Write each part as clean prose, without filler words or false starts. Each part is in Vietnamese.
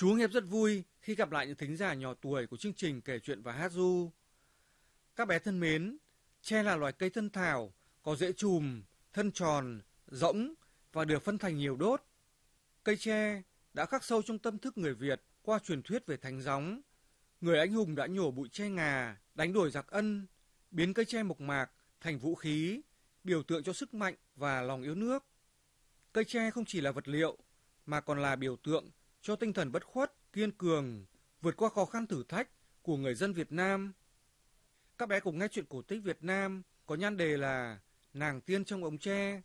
Chú Hiệp rất vui khi gặp lại những thính giả nhỏ tuổi của chương trình kể chuyện và hát ru. Các bé thân mến, tre là loài cây thân thảo, có rễ chùm, thân tròn, rỗng và được phân thành nhiều đốt. Cây tre đã khắc sâu trong tâm thức người Việt qua truyền thuyết về thánh gióng. Người anh hùng đã nhổ bụi tre ngà, đánh đuổi giặc Ân, biến cây tre mộc mạc thành vũ khí, biểu tượng cho sức mạnh và lòng yêu nước. Cây tre không chỉ là vật liệu, mà còn là biểu tượng cho tinh thần bất khuất, kiên cường, vượt qua khó khăn thử thách của người dân Việt Nam. Các bé cùng nghe chuyện cổ tích Việt Nam có nhan đề là Nàng tiên trong ống tre.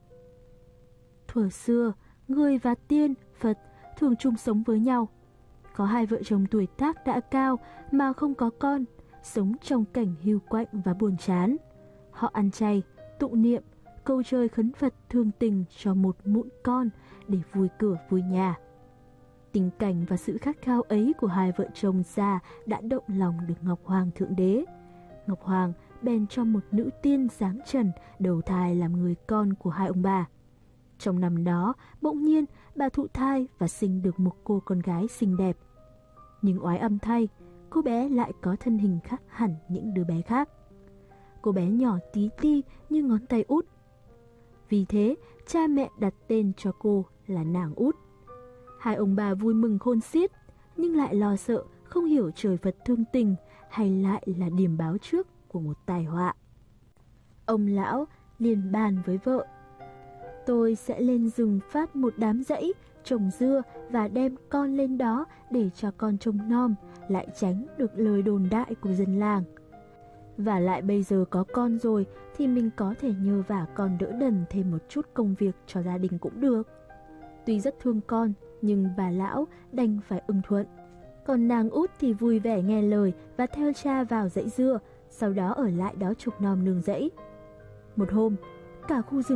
Thuở xưa, người và tiên, Phật thường chung sống với nhau. Có hai vợ chồng tuổi tác đã cao mà không có con, sống trong cảnh hiu quạnh và buồn chán. Họ ăn chay, tụng niệm, cầu trời khấn Phật thương tình cho một mụn con để vui cửa vui nhà. Tình cảnh và sự khát khao ấy của hai vợ chồng già đã động lòng được Ngọc Hoàng Thượng Đế. Ngọc Hoàng bèn cho một nữ tiên dáng trần đầu thai làm người con của hai ông bà. Trong năm đó, bỗng nhiên bà thụ thai và sinh được một cô con gái xinh đẹp. Nhưng oái âm thay, cô bé lại có thân hình khác hẳn những đứa bé khác. Cô bé nhỏ tí ti như ngón tay út. Vì thế, cha mẹ đặt tên cho cô là nàng út. Hai ông bà vui mừng khôn xiết, nhưng lại lo sợ không hiểu trời Phật thương tình hay lại là điềm báo trước của một tai họa. Ông lão liền bàn với vợ: tôi sẽ lên rừng phát một đám rẫy, trồng dưa và đem con lên đó để cho con trông nom, lại tránh được lời đồn đại của dân làng. Và lại bây giờ có con rồi thì mình có thể nhờ vả con đỡ đần thêm một chút công việc cho gia đình cũng được. Tuy rất thương con, nhưng bà lão đành phải ưng thuận. Còn nàng út thì vui vẻ nghe lời và theo cha vào dãy dưa, sau đó ở lại đó trông nom nương rẫy. Một hôm, cả khu rừng